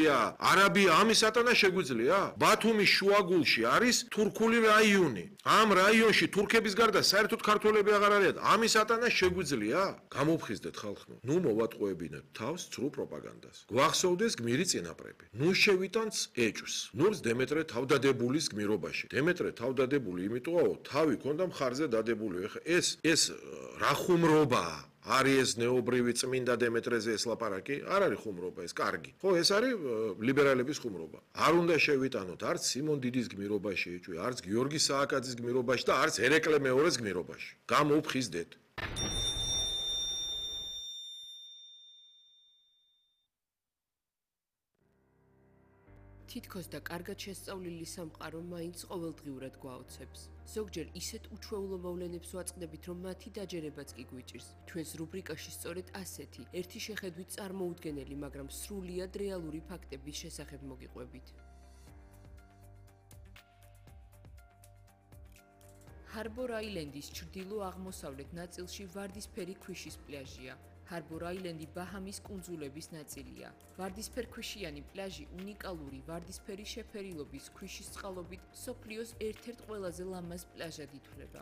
შეგვიძლია არაბია ამისატანა შეგვიძლია ბათუმის შუაგულში არის თურქული რაიონი ამ რაიონში თურქების გარდა საერთოდ ქართველები აღარ არიან ამისატანა შეგვიძლია გამოფხიზდეთ ხალხო ნუ მოვატყუებინეთ თავს ცრუ პროპაგანდას გვახსოვდეს გმირი წინაპრები ნუ შევიტანც ეჭვს ნურს დემეტრე თავდადებულის გმირობაში დემეტრე თავდადებული იმიტოაო თავი ქონდა მხარზე დადებული ეხა ეს რა ხუმრობაა არის ეს ნეობრივი წმინდა დემეტრეზე ეს ლაპარაკი არ არის ხუმრობა ეს კარგი ხო ეს არის ლიბერალების ხუმრობა არ უნდა შევიტანოთ არც სიმონ დიდის გმირობაში ეჭვი არც გიორგი სააკაძის გმირობაში და არც ერეკლე მეორეს გმირობაში გამოვხიზდეთ თითქოს და კარგად შესწავლილი სამყარო მაინც ყოველდღიურად გვაოცებს. ზოგჯერ ისეთ უჩვეულო მოვლენებს ვაწყდებით, რომ მათი დაჯერებაც კი გვიჭირს. ჩვენს რუბრიკაში სწორედ ასეთი, ერთი შეხედვით წარმოუდგენელი, მაგრამ სრულიად რეალური ფაქტების შესახებ მოგიყვებით. ჰარბორ აილენდის ჩრდილო-აღმოსავლეთ ნაწილში ვარდისფერი ქვიშის პლაჟია. ჰარბორ აილენდი ბაჰამის კუნძულების ნაწილია. ვარდისფერქვიშიანი პლაჟი უნიკალური ვარდისფერი შეფერილობის ქვიშის წყალობით მსოფლიოს ერთ-ერთ ყველაზე ლამაზ პლაჟად ითვლება.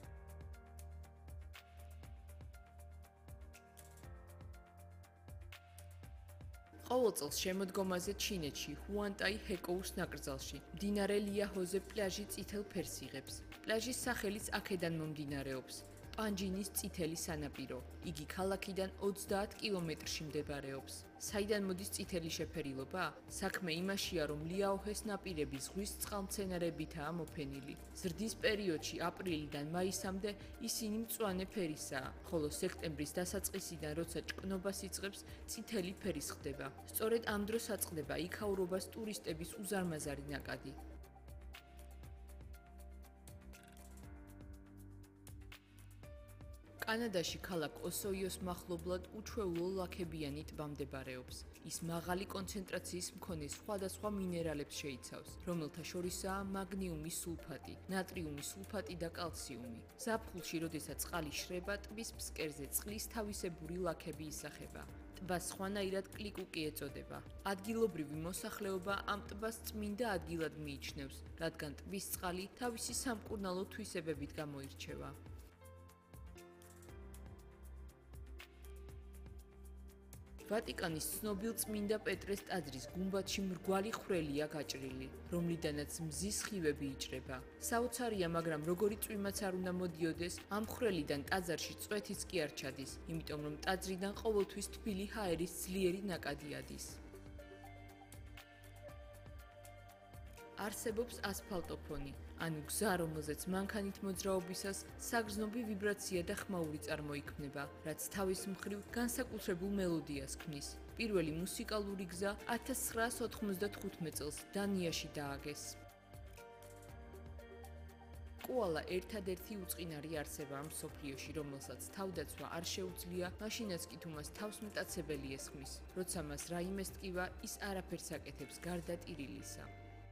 ყოველ წელს შემოდგომაზე ჩინეთში, ჰუანტაი ჰეკოუს ნაკრძალში, მდინარე ლიაჰოზე პლაჟი წითელ ფერს იღებს. პლაჟის სახელიც აქედან მომდინარეობს. პანჯინის წითელი სანაპირო. იგი ქალაქიდან 30 კილომეტრში მდებარეობს. საიდან მოდის წითელი შეფერილობა? საქმე იმაშია, რომ ლიაოჰეს ნაპირები ზღვის წყალმცენარეებითაა მოფენილი. ზრდის პერიოდში აპრილიდან მაისამდე ისინი მწვანე ფერისაა, ხოლო სექტემბრის დასაწყისიდან, როცა ჭკნობას იწყებს, წითელი ფერის ხდება. სწორედ ამ დროს აწყდება იქაურობას ტურისტების უზარმაზარი ნაკადი. კანადაში ქალაქ ოსოიოს მახლობლად უჩვეულო ლაქებიანი ტბა მდებარეობს. ის მაღალი კონცენტრაციის მქონე სხვადასხვა მინერალებს შეიცავს, რომელთა შორისაა მაგნიუმის სულფატი, ნატრიუმის სულფატი და კალციუმი. ზაფხულში, როდესაც წყალი შრება, ტბის ფსკერზე წყლის თავისებური ლაქები ისახება. ტბას სხვანაირად კლიკუკი ეწოდება. ადგილობრივი მოსახლეობა ამ ტბას წმინდა ადგილად მიიჩნევს, რადგან ტბის წყალი თავისი სამკურნალო თვისებებით გამოირჩევა. ვატიკანის ცნობილ წმინდა პეტრეს ტაძრის გუმბათში მრგვალი ხვრელია გაჭრილი, რომლიდანაც მზის სხივები იჭრება. საოცარია, მაგრამ როგორი წვიმაც არ უნდა მოდიოდეს, ამ ხვრელიდან ტაძარში წვეთიც კი არ ჩადის, იმიტომ რომ ტაძრიდან ყოველთვის თბილი ჰაერის ძლიერი ნაკადი ადის. არსებობს ასფალტოფონი, ანუ გზა, რომელზეც მანქანით მოძრაობისას საგრძნობი ვიბრაცია და ხმაური წარმოიქმნება, რაც თავის მხრივ განსაკუთრებულ მელოდიას ქმნის. პირველი მუსიკალური გზა 1995 წელს დანიაში დააგეს. კოალა ერთადერთი უწყინარი არსებაა მსოფლიოში, რომელსაც თავდაცვა არ შეუძლია, მაშინაც კი თუ მას თავს მტაცებელი ესხმის. როცა მას რაიმე სტკივა, ის არაფერს აკეთებს გარდა ტირილისა.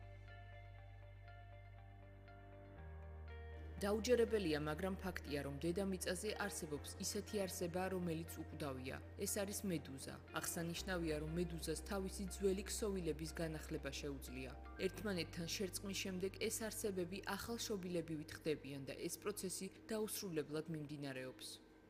დაუჯერებელია, მაგრამ ფაქტია, რომ დედამიწაზე არსებობს ისეთი არსება, რომელიც უკვდავია. ეს არის მედუზა. აღსანიშნავია, რომ მედუზას თავისი ძველი ქსოვილების განახლება შეუძლია. ერთმანეთთან შერწყმის შემდეგ ეს არსებები ახალ შობილებივით ხდებიან და ეს პროცესი დაუსრულებლად მიმდინარეობს.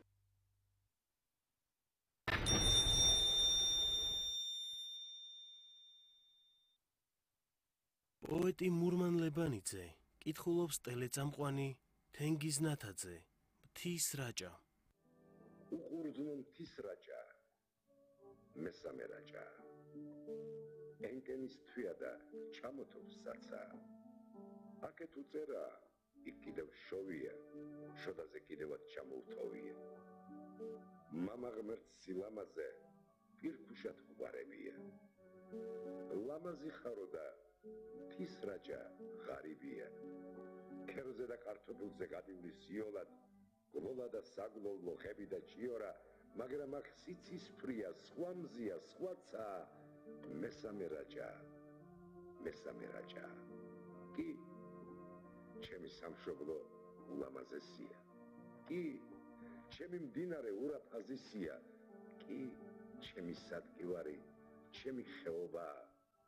პოეტი მურმან ლებანიძე კითხულობს ტელეწამყვანი თენგიზ ნათაძე, მთის რაჭა. უყურძნო მთის რაჭა, მესამე რაჭა. ენკენის თვია და ჩამოთოვს საცა. აქეთ უწერა, იქ კიდევ შოვია, შოდაზე კიდევაც ჩამოუთოვია. მამა ღმერთს სილამაზე, პირქუშად გვარებია. ლამაზი ხარო და მთის რაჭა ღარიბია. ქერზე და კარტოფილზე გადივლი სიოლად, გლოლა და საგლოლო ხები და ჭიორა, მაგრამ აქ სიცისფრია, სხვა მზია, სხვაცა, მესამე რაჭა, მესამე რაჭა. კი, ჩემი სამშობლო ულამაზესია. კი, ჩემი მდინარე ურაფაზისია. კი, ჩემი სადგივარი, ჩემი ხეობა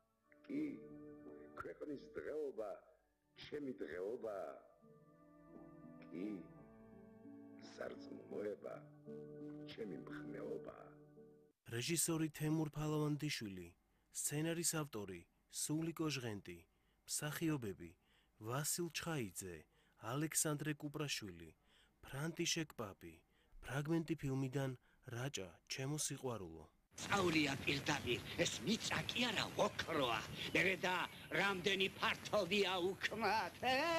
კი ქვეყნის დღეობა ჩემი დღეობა კი სარწმუნოება ჩემი მხნეობა რეჟისორი თემურ ფალავანდიშვილი, სცენარის ავტორი სულიკო ჟღენტი, მსახიობები ვასილ ჩხაიძე, ალექსანდრე კუპრაშვილი, ფრანტიშეკ პაპი, ფრაგმენტი ფილმიდან რაჭა, ჩემო სიყვარულო. წაულია პირდაპირ, ეს მიწა კი არა ოქროა. მერე და რამდენი ფართოვია უქმათ.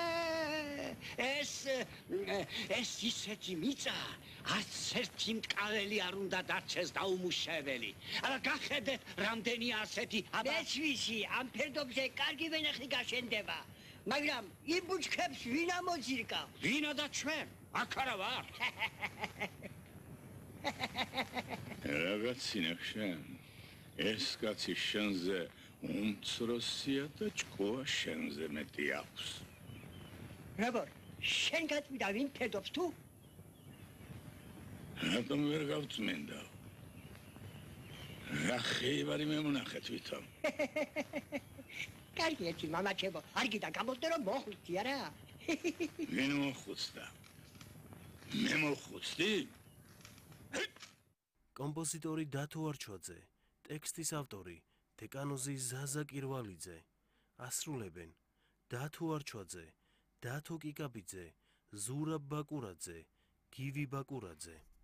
ეს ისეთი მიწა, არც ერთი მტკაველი არ უნდა დარჩეს დაუმუშავებელი. αλλά გახედეთ რამდენი ასეთი მეც ვიცი, ამ ფერდობზე კარგი ვენახი გაშენდება. მაგრამ იმ ბუჩქებს ვინ ამოძირკა? ვინა და ჩვენ, აქ არა ვარ. რაღაცინახშენ, ეს კაცი შენზე უმცროსია და ჭკუა შენზე მეტი აქვს. როგორ? შენ გაწვიდა ვინ ფერდობს თუ? რატომ ვერ გავწმენდა? რა ხეივარი მემონახე თვითონ. კარგი ერთი მამაჩემო, არგიდან გამოსდე რომ მოხვიცი არა? ვინ მოხუცდა? მე მოხუცდი? კომპოზიტორი დათო არჩვაძე, ტექსტის ავტორი დეკანოზი ზაზა კირვალიძე, ასრულებენ დათო არჩვაძე, დათო კიკაბიძე, ზურაბ ბაკურაძე, გივი ბაკურაძე.